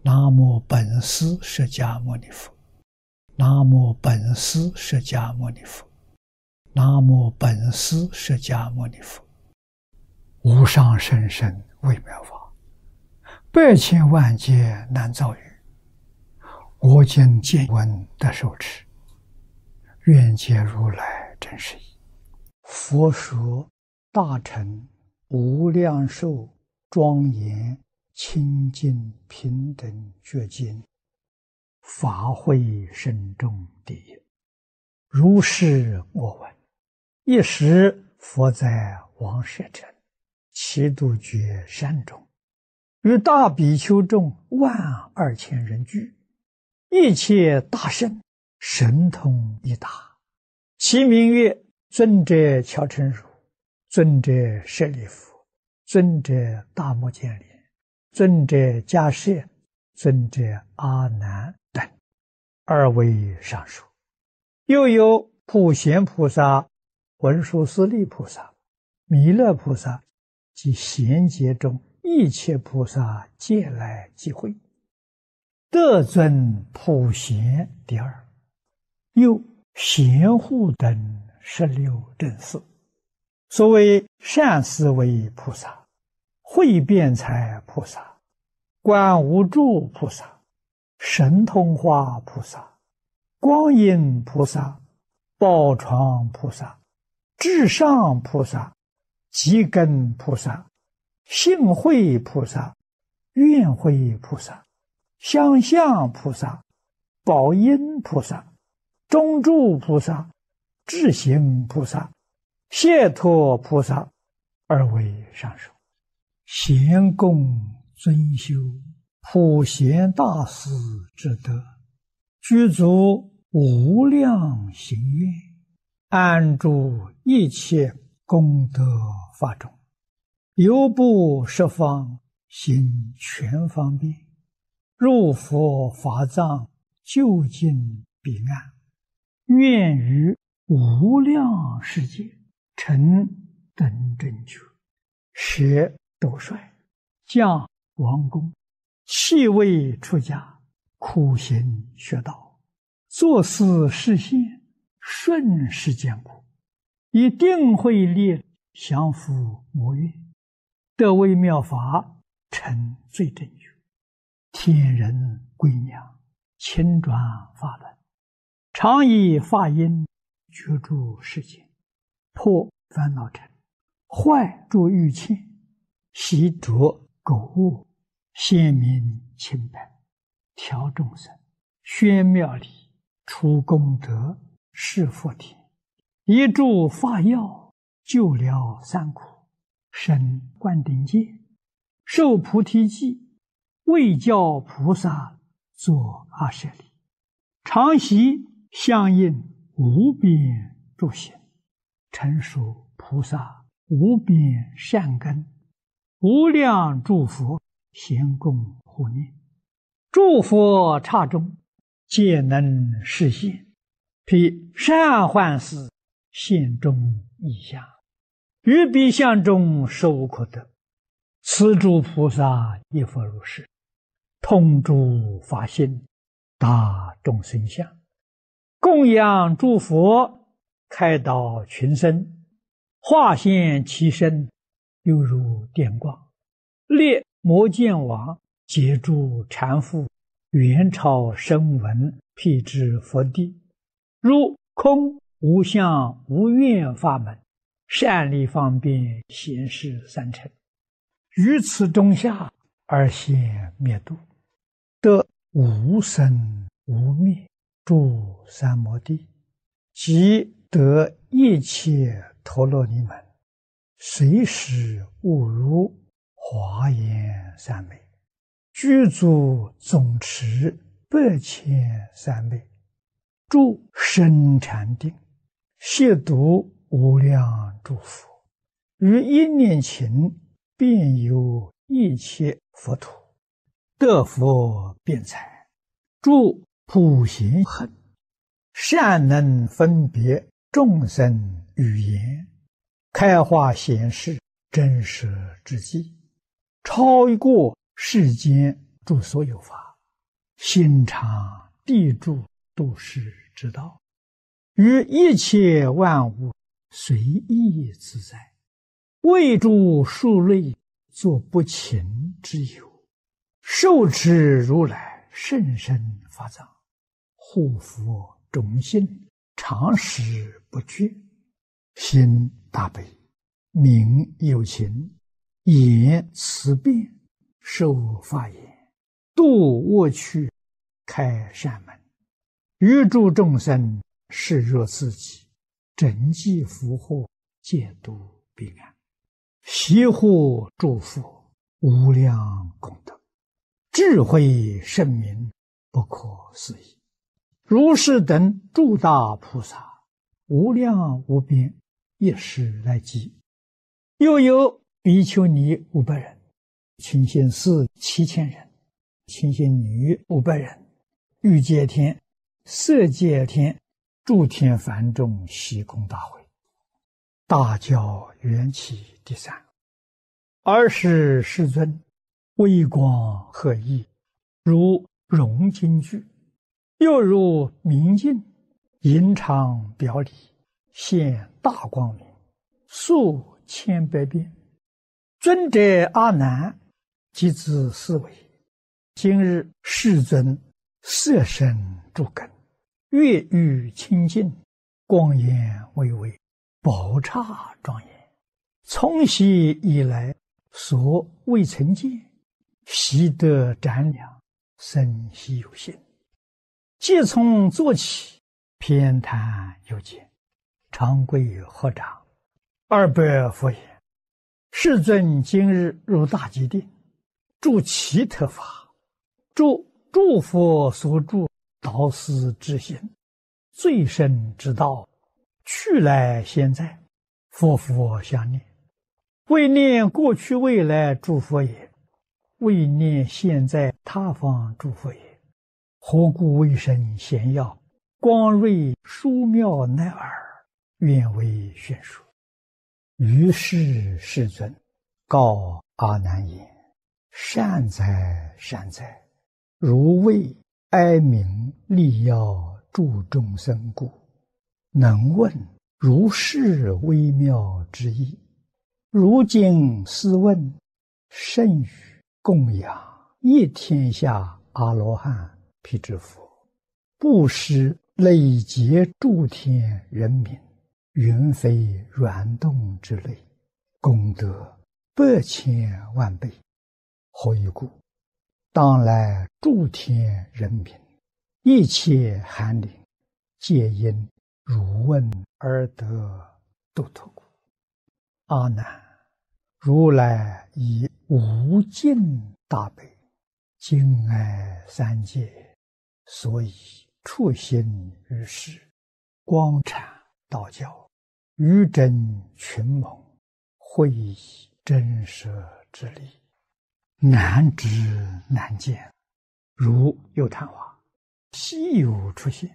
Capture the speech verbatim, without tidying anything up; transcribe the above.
南无本师释迦牟尼佛，南无本师释迦牟尼佛，南无本师释迦牟尼佛。无上甚深微妙法，百千万劫难遭遇。我今见闻得受持，愿解如来真实义。佛说大乘无量寿庄严清净平等觉经，法会深重第一。如是我闻，一时佛在王舍城祇度觉山中，与大比丘众万二千人聚，一切大圣神通一达，其名曰尊者乔陈如、尊者舍利弗、尊者大目犍连、尊者迦叶、尊者阿难等，二位上述。又有普贤菩萨、文殊师利菩萨、弥勒菩萨及贤劫中一切菩萨皆来集会，得尊普贤第二。又贤护等十六正士，所谓善思维菩萨、慧辩才菩萨、观无住菩萨、神通化菩萨、光阴菩萨、宝床菩萨、至上菩萨、积根菩萨、性慧菩萨、愿慧菩萨、相向菩萨、宝音菩萨、中住菩萨、智行菩萨、解脱菩萨，二位上首。贤供尊修普贤大士之德，具足无量行愿，安住一切功德法中，犹不十方行全方便，入佛法藏究竟彼岸，愿于无量世界成等正觉，舍斗率，降王宫，弃位出家，苦行学道，作思示现，顺世间苦，以定慧力降伏魔怨，得微妙法，成最正觉，天人归娘，亲转法轮，常以法音觉住世间，破烦恼尘，坏诸欲欠，习着苟恶，显明清白，调众生，宣妙理，除功德，示佛田，一助法药，救了三苦，生灌顶戒，受菩提记，为教菩萨作阿舍利，常习相应无边诸行，成熟菩萨无边善根，无量诸佛咸供护念，诸佛刹中皆能示现，披善幻事现中异象，于彼相中受可得。此诸菩萨亦复如是，通诸法性，达众生相，供养诸佛，开导群生，化现其身，犹如电光，列摩犍王，截住缠缚，元超声闻，辟支佛地，如空无相无愿法门，善利方便显示三乘，于此中下而现灭度，得无生无灭诸三摩地，即得一切陀罗尼门，随时悟如华严三昧，具足总持百千三昧，住深禅定，亵渎无量诸佛，于一念勤遍游一切佛土，得佛辩才，住普贤行，善能分别众生语言，开化显示真实之际，超过世间诸所有法， 心常地住度世之道，于一切万物随意自在，为诸数类作不勤之有，受持如来甚深法藏，护佛众信，常时不绝，心大悲，名有情，言慈辩，受法言，度恶趣，开善门，于诸众生视若自己，整济福祸，戒度彼岸，悉护诸佛，无量功德，智慧圣明，不可思议。如是等诸大菩萨，无量无边，一时来集。又有比丘尼五百人，清心寺七千人，清心女五百人，欲界天、色界天、诸天梵众悉供大会。大教缘起第三。尔时世尊微光赫熠，如融金具，又如明镜，银常表里，现大光明，数千百变。尊者阿难即自思维：今日世尊色身诸根，月欲清净，光颜巍巍，宝刹庄严，从昔以来所未曾见，悉得瞻量，生悉有信。即从坐起，偏袒有见，长跪合掌，二百佛言：世尊今日入大吉定，住其特法，住诸佛所住导师之心，最深之道，去来现在，佛佛相念，为念过去未来诸佛也，为念现在他方诸佛也。何故为生显耀，光瑞殊妙乃尔，愿为宣说。于是世尊告阿难言：善哉善哉，如为哀鸣利要助众生故，能问如是微妙之意。如今斯问，甚于供养一天下阿罗汉辟支佛，布施累劫诸天人民，云飞软动之类，功德百千万倍。何以故？当来诸天人民，一切寒灵，皆因汝问而得度脱故。阿难，如来以无尽大悲，敬爱三界，所以处心于世，光阐道教，于真群蒙，会以真实之理，难知难见。如有昙花，稀有出现，